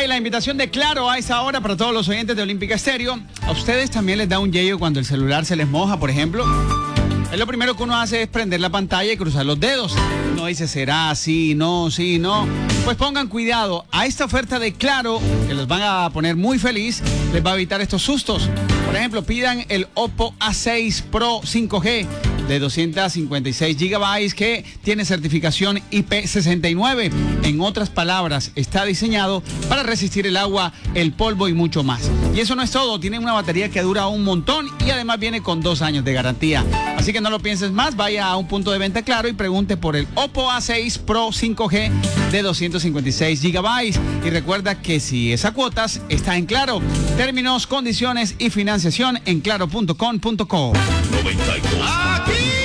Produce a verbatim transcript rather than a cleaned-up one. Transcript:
la invitación de Claro a esa hora para todos los oyentes de Olímpica Estéreo. ¿A ustedes también les da un yello cuando el celular se les moja, por ejemplo? Es lo primero que uno hace es prender la pantalla y cruzar los dedos. Uno dice, ¿será así? No, sí, no. Pues pongan cuidado. A esta oferta de Claro, que los van a poner muy feliz, les va a evitar estos sustos. Por ejemplo, pidan el Oppo A seis Pro cinco G de doscientos cincuenta y seis gigabytes que tiene certificación I P sesenta y nueve. En otras palabras, está diseñado para resistir el agua, el polvo y mucho más. Y eso no es todo, tiene una batería que dura un montón y además viene con dos años de garantía. Así que no lo pienses más, vaya a un punto de venta Claro y pregunte por el Oppo A seis Pro cinco G de doscientos cincuenta y seis gigabytes. Y recuerda que si es a cuotas, está en Claro. Términos, condiciones y financiación en claro punto com punto co. noventa y dos. Aquí